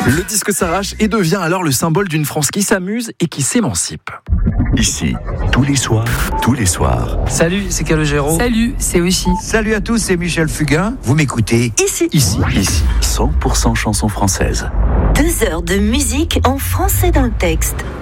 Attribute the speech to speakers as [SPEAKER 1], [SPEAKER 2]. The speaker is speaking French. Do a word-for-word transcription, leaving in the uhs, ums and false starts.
[SPEAKER 1] Le disque s'arrache et devient alors le symbole d'une France qui s'amuse et qui s'émancipe.
[SPEAKER 2] Ici, tous les soirs, tous les soirs.
[SPEAKER 3] Salut, c'est Calogero.
[SPEAKER 4] Salut, c'est Oshi.
[SPEAKER 5] Salut à tous, c'est Michel Fugain. Vous m'écoutez
[SPEAKER 4] Ici.
[SPEAKER 2] Ici, ici, cent pour cent chansons françaises.
[SPEAKER 6] Deux heures de musique en français dans le texte.